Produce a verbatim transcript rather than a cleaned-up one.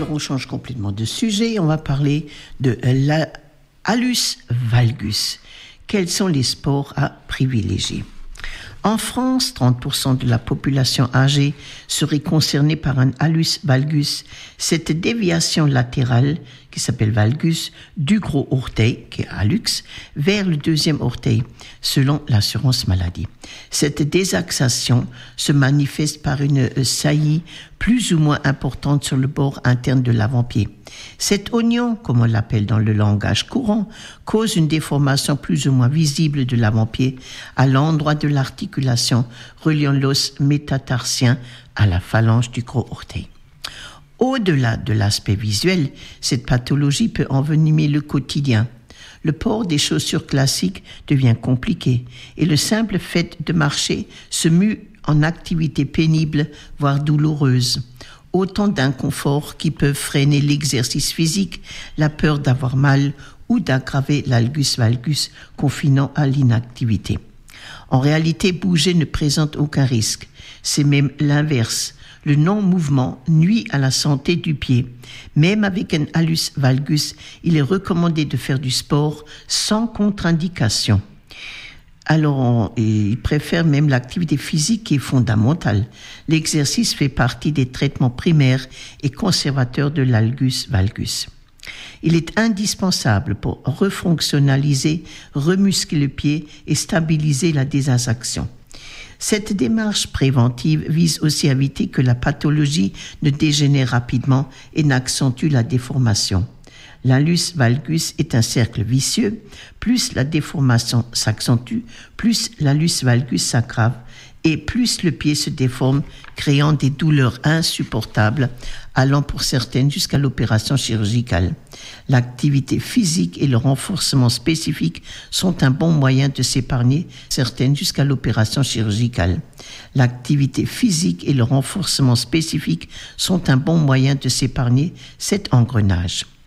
Alors, on change complètement de sujet. On va parler de l'hallus valgus. Quels sont les sports à privilégier? En France, trente pour cent de la population âgée serait concernée par un hallus valgus. Cette déviation latérale, qui s'appelle valgus, du gros orteil, qui est hallux, vers le deuxième orteil, selon l'assurance maladie. Cette désaxation se manifeste par une saillie plus ou moins importante sur le bord interne de l'avant-pied. Cet oignon, comme on l'appelle dans le langage courant, cause une déformation plus ou moins visible de l'avant-pied à l'endroit de l'articulation reliant l'os métatarsien à la phalange du gros orteil. Au-delà de l'aspect visuel, cette pathologie peut envenimer le quotidien. Le port des chaussures classiques devient compliqué et le simple fait de marcher se mue en activité pénible, voire douloureuse. Autant d'inconforts qui peuvent freiner l'exercice physique, la peur d'avoir mal ou d'aggraver l'hallus valgus, confinant à l'inactivité. En réalité, bouger ne présente aucun risque. C'est même l'inverse. Le non-mouvement nuit à la santé du pied. Même avec un hallus valgus, il est recommandé de faire du sport sans contre-indication. Alors, on, il préfère même l'activité physique qui est fondamentale. L'exercice fait partie des traitements primaires et conservateurs de l'hallus valgus. Il est indispensable pour refonctionnaliser, remuscler le pied et stabiliser la désaxation. Cette démarche préventive vise aussi à éviter que la pathologie ne dégénère rapidement et n'accentue la déformation. L'hallus valgus est un cercle vicieux. Plus la déformation s'accentue, plus l'hallus valgus s'aggrave et plus le pied se déforme, créant des douleurs insupportables, allant pour certaines jusqu'à l'opération chirurgicale. L'activité physique et le renforcement spécifique sont un bon moyen de s'épargner certaines jusqu'à l'opération chirurgicale. L'activité physique et le renforcement spécifique sont un bon moyen de s'épargner cet engrenage.